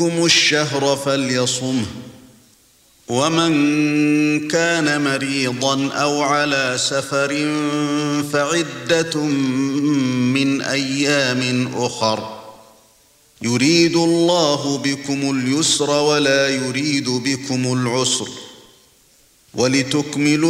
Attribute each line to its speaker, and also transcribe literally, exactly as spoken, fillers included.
Speaker 1: الشهر فليصمه ومن كان مريضا أو على سفر فعدة من أيام أخر يريد الله بكم اليسر ولا يريد بكم العسر ولتكملوا